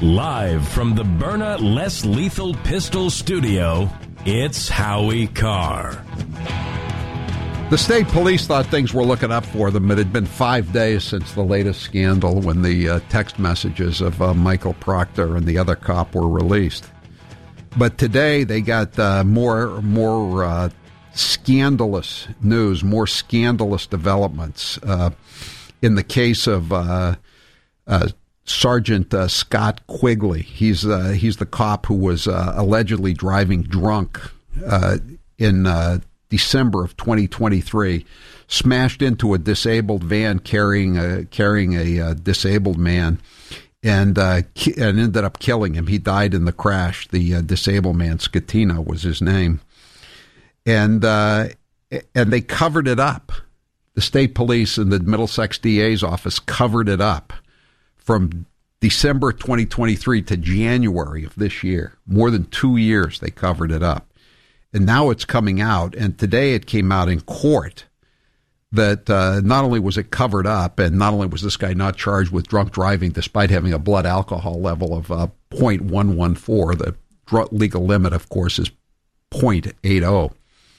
Live from the Byrna Less Lethal Pistol Studio, it's Howie Carr. The state police thought things were looking up for them. It had been 5 days since the latest scandal when the text messages of Michael Proctor and the other cop were released. But today they got more scandalous news, more scandalous developments in the case of Sergeant Scott Quigley. He's the cop who was allegedly driving drunk in December of 2023, smashed into a disabled van carrying a disabled man, and ended up killing him. He died in the crash. The disabled man, Scatino, was his name, and they covered it up. The state police and the Middlesex DA's office covered it up from December 2023 to January of this year. More than 2 years they covered it up. And now it's coming out, and today it came out in court that not only was it covered up, and not only was this guy not charged with drunk driving despite having a blood alcohol level of 0.114, the legal limit, of course, is 0.80.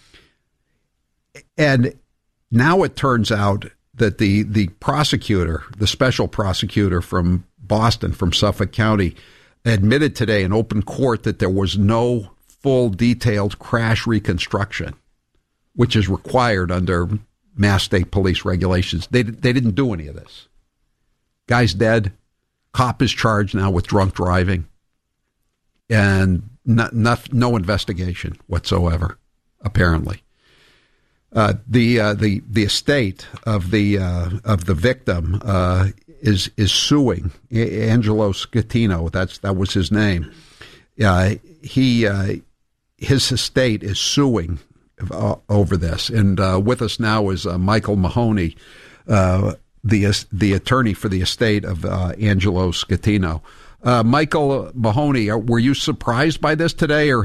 And now it turns out that the prosecutor, the special prosecutor from Boston, from Suffolk County, admitted today in open court that there was no full detailed crash reconstruction, which is required under Mass State Police regulations. They didn't do any of this. Guy's dead. Cop is charged now with drunk driving, and no investigation whatsoever, apparently. The estate of the victim is suing Angelo Scatino. That was his name. His estate is suing over this, and with us now is Michael Mahoney, the attorney for the estate of Angelo Scatino. Michael Mahoney, were you surprised by this today, or